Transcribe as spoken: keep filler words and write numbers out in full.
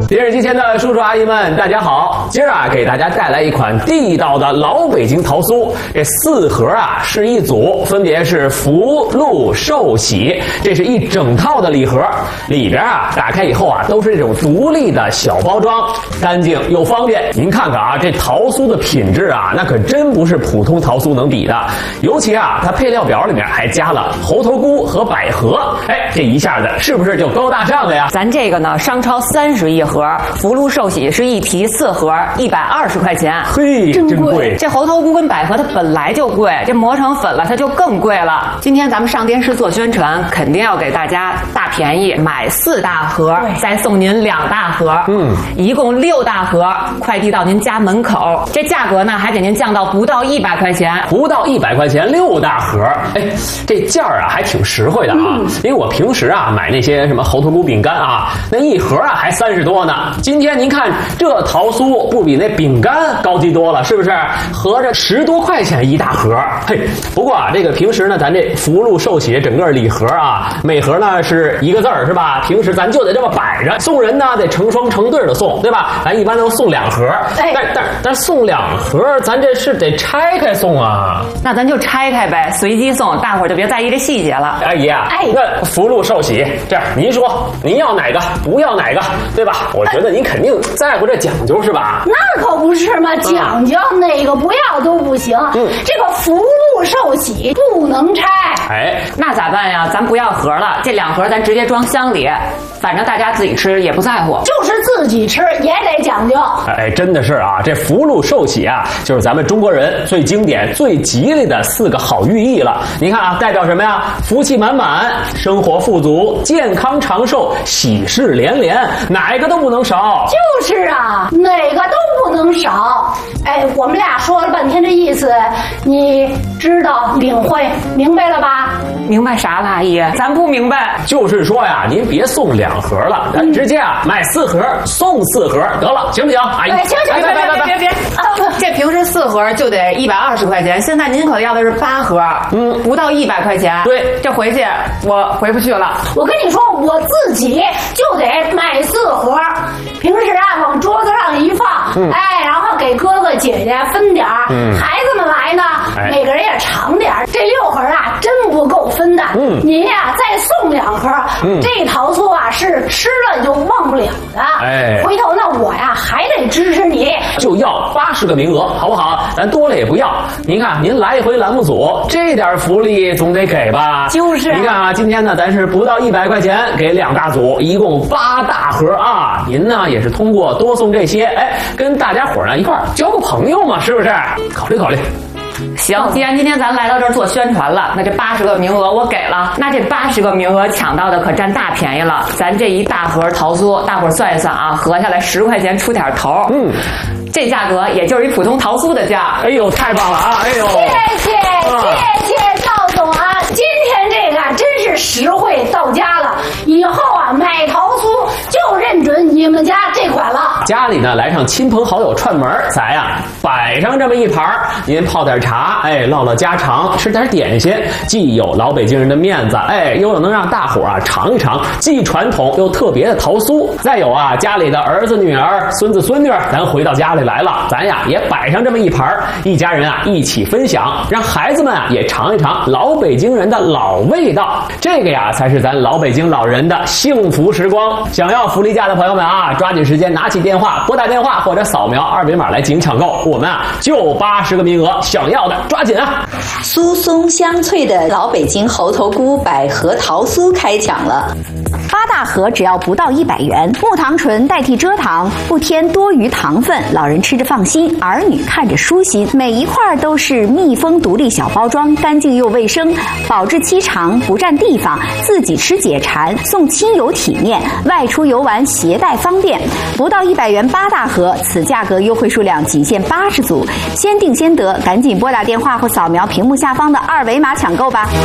电视机前的叔叔阿姨们，大家好！今儿啊，给大家带来一款地道的老北京桃酥。这四盒啊是一组，分别是福禄寿喜，这是一整套的礼盒。里边啊，打开以后啊，都是这种独立的小包装，干净又方便。您看看啊，这桃酥的品质啊，那可真不是普通桃酥能比的。尤其啊，它配料表里面还加了猴头菇和百合，哎，这一下子是不是就高大上了呀？ 咱这个呢，商超三十一盒，福禄寿喜是一提四盒，一百二十块钱。 嘿，真贵！ 这猴头菇跟百合它本来就贵，这磨成粉了它就更贵了。今天咱们上电视做宣传，肯定要给大家大便宜，买四大盒，再送您两大盒，嗯，一共六大盒，快递到您家门口。这价格呢，还给您降到不到一百块钱， 不到一百块钱六大盒，哎，这价儿啊还挺实惠的啊。嗯、因为我平时啊买那些什么猴头菇饼干啊，那一盒啊还三十多呢。今天您看这桃酥不比那饼干高级多了，是不是？合着十多块钱一大盒。嘿，不过啊，这个平时呢，咱这福禄寿喜整个礼盒啊，每盒呢是一个字儿，是吧？平时咱就得这么摆着，送人呢得成双成对的送，对吧？咱一般都送两盒，哎、但但但送两盒，咱这是得拆开送啊。 那咱就拆开呗，随机送，大伙儿就别在意这细节了。 阿姨啊，哎，那福禄寿喜，这样您说您要哪个，不要哪个，对吧？我觉得您肯定在乎这讲究是吧？ 那可不是嘛，讲究、嗯、哪个不要都不行。嗯，这个福禄寿喜不能拆。 哎， 那咋办呀？咱不要盒了，这两盒咱直接装箱里，反正大家自己吃也不在乎。 就是自己吃也得讲究。 哎，真的是啊，这福禄寿喜啊，就是咱们中国人最经典、最吉利的四个好寓意了。你看啊，代表什么呀？福气满满，生活富足，健康长寿，喜事连连，哪个都不能少。 就是啊，哪个都不能少。哎，我们俩说了半天这意思，你知道领会明白了吧？ 明白啥了，阿姨？咱不明白。 就是说呀，您别送两盒了，咱直接啊买四盒送四盒得了，行不行？阿姨， 哎，行行， 别别别别别！啊，这平时四盒就得一百二十块钱，现在您可要的是八盒，嗯，不到一百块钱。 对， 这回去我回不去了。 我跟你说，我自己就得买四盒，平时啊往桌子上一放，嗯、哎，然后给哥哥姐姐分点儿，嗯、孩子们来呢，哎、每个人也尝点儿。这六盒啊真不够分的，嗯、您呀再送两盒，嗯、这桃酥啊是吃了就忘不了的。哎，回头呢我呀还得支持你， 就要八十个名额，好不好？咱多了也不要。您看，您来一回栏目组，这点福利总得给吧？ 就是。 你看啊，今天呢，咱是不到一百块钱给两大组，一共八大盒啊。您呢也是通过多送这些，哎，跟大家伙呢一块儿交个朋友嘛，是不是？考虑考虑。 行，既然今天咱来到这儿做宣传了，那这八十个名额我给了，那这八十个名额抢到的可占大便宜了。咱这一大盒桃酥，大伙儿算一算啊，合下来十块钱出点头，嗯，这价格也就是一普通桃酥的价。 哎呦，太棒了啊！哎呦， 谢谢谢谢赵总啊，今天这个真是实惠到家了，以后啊买桃酥就认准你们家这款了。 家里呢来上亲朋好友串门，咱呀摆上这么一盘，您泡点茶，哎，唠唠家常，吃点点心，既有老北京人的面子，哎，又有能让大伙啊尝一尝既传统又特别的桃酥。再有啊，家里的儿子女儿、孙子孙女，咱回到家里来了，咱呀也摆上这么一盘，一家人啊一起分享，让孩子们啊也尝一尝老北京人的老味道。这个呀才是咱老北京老人的幸福时光。想要福利价的朋友们啊，抓紧时间拿起电话，拨打电话或者扫描二维码来进行抢购。我们啊就八十个名额，想要的抓紧啊！ 酥松香脆的老北京猴头菇百合桃酥开抢了。八大盒只要不到一百元，木糖醇代替蔗糖，不添多余糖分，老人吃着放心，儿女看着舒心。每一块都是密封独立小包装，干净又卫生，保质期长，不占地方，自己吃解馋，送亲友体面，外出游玩携带方便。不到一百元八大盒，此价格优惠数量仅限八十组，先定先得，赶紧拨打电话或扫描屏幕下方的二维码抢购吧。